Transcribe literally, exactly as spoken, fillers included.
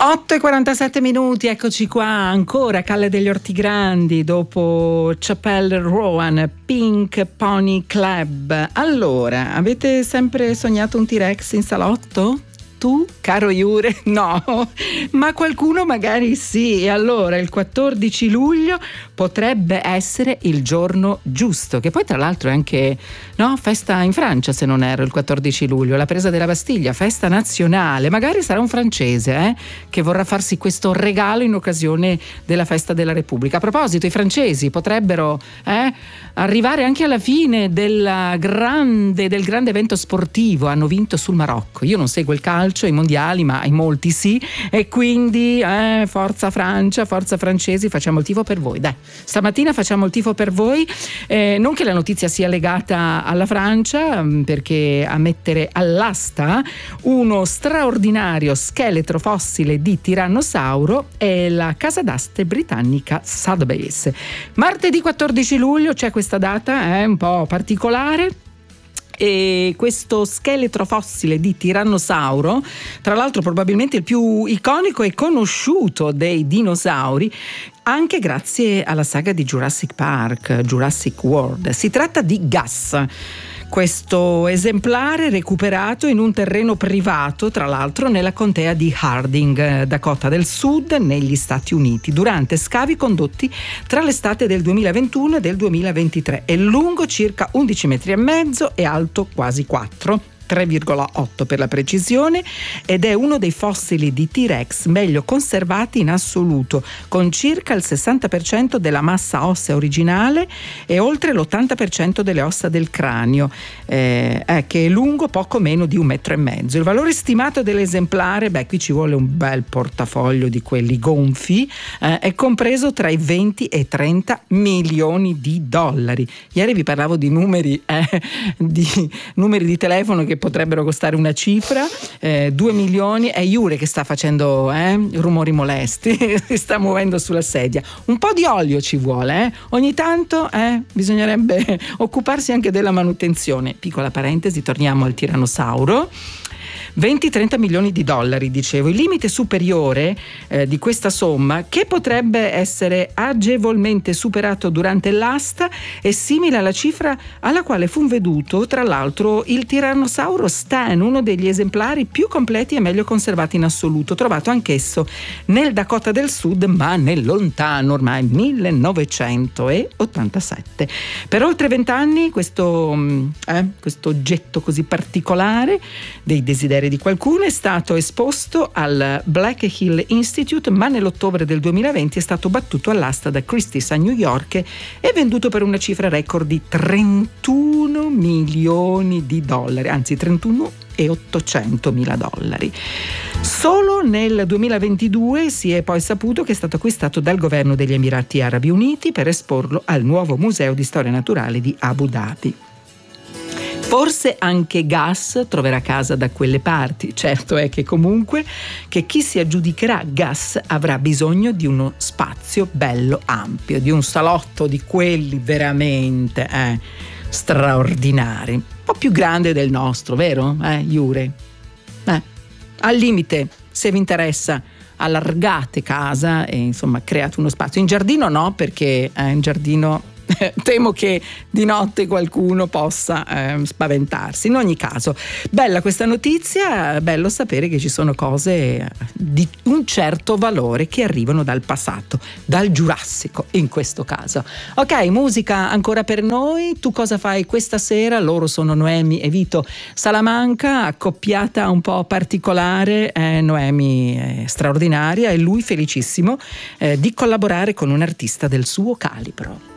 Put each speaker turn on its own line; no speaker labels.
otto e quarantasette minuti, eccoci qua ancora Calle degli Ortigrandi dopo Chapelle Rowan, Pink Pony Club. Allora, avete sempre sognato un T-Rex in salotto? Tu, caro Iure? No, ma qualcuno magari sì. E allora il quattordici luglio potrebbe essere il giorno giusto, che poi tra l'altro è anche, no, festa in Francia, se non erro, il quattordici luglio, la presa della Bastiglia, festa nazionale. Magari sarà un francese eh, che vorrà farsi questo regalo in occasione della festa della Repubblica. A proposito, i francesi potrebbero eh, arrivare anche alla fine del grande, del grande evento sportivo. Hanno vinto sul Marocco. Io non seguo il calcio, i mondiali, ma in molti sì, e quindi eh, forza Francia, forza francesi, facciamo il tifo per voi. Dai, stamattina facciamo il tifo per voi, eh, non che la notizia sia legata alla Francia, perché a mettere all'asta uno straordinario scheletro fossile di tirannosauro è la casa d'aste britannica Sotheby's. Martedì quattordici luglio c'è questa data, è eh, un po' particolare. E questo scheletro fossile di tirannosauro, tra l'altro probabilmente il più iconico e conosciuto dei dinosauri, anche grazie alla saga di Jurassic Park, Jurassic World. Si tratta di Gus. Questo esemplare recuperato in un terreno privato, tra l'altro nella contea di Harding, Dakota del Sud, negli Stati Uniti, durante scavi condotti tra l'estate del duemilaventuno e del duemilaventitré. È lungo circa undici metri e mezzo e alto quasi quattro. tre virgola otto per la precisione, ed è uno dei fossili di T-Rex meglio conservati in assoluto, con circa il sessanta per cento della massa ossea originale e oltre l'ottanta per cento delle ossa del cranio, eh, eh, che è lungo poco meno di un metro e mezzo. Il valore stimato dell'esemplare, beh, qui ci vuole un bel portafoglio di quelli gonfi, eh, è compreso tra i venti e i trenta milioni di dollari. Ieri vi parlavo di numeri, eh, di numeri di telefono che potrebbero costare una cifra, eh, due milioni. È Iure che sta facendo eh, rumori molesti, si sta muovendo sulla sedia. Un po' di olio ci vuole, eh. Ogni tanto eh, bisognerebbe occuparsi anche della manutenzione. Piccola parentesi, torniamo al tirannosauro. venti trenta milioni di dollari, dicevo. Il limite superiore eh, di questa somma, che potrebbe essere agevolmente superato durante l'asta, è simile alla cifra alla quale fu venduto, tra l'altro, il tirannosauro Stan, uno degli esemplari più completi e meglio conservati in assoluto, trovato anch'esso nel Dakota del Sud, ma nel lontano ormai millenovecentottantasette. Per oltre vent'anni questo, eh, questo oggetto così particolare dei desideri di qualcuno è stato esposto al Black Hill Institute, ma nell'ottobre del duemilaventi è stato battuto all'asta da Christie's a New York e venduto per una cifra record di trentuno milioni di dollari, anzi trentuno e ottocentomila dollari. Solo nel duemilaventidue si è poi saputo che è stato acquistato dal governo degli Emirati Arabi Uniti per esporlo al nuovo Museo di Storia Naturale di Abu Dhabi. Forse anche Gus troverà casa da quelle parti. Certo è che comunque che chi si aggiudicherà Gus avrà bisogno di uno spazio bello ampio, di un salotto di quelli veramente eh, straordinari, un po' più grande del nostro, vero? Eh, Iure? Eh, al limite, se vi interessa, allargate casa e insomma create uno spazio. In giardino no, perché eh, in giardino temo che di notte qualcuno possa eh, spaventarsi. In ogni caso, bella questa notizia, bello sapere che ci sono cose di un certo valore che arrivano dal passato, dal Giurassico in questo caso. Ok, musica ancora per noi. Tu cosa fai questa sera? Loro sono Noemi e Vito Salamanca, accoppiata un po' particolare. eh, Noemi è straordinaria e lui felicissimo eh, di collaborare con un artista del suo calibro.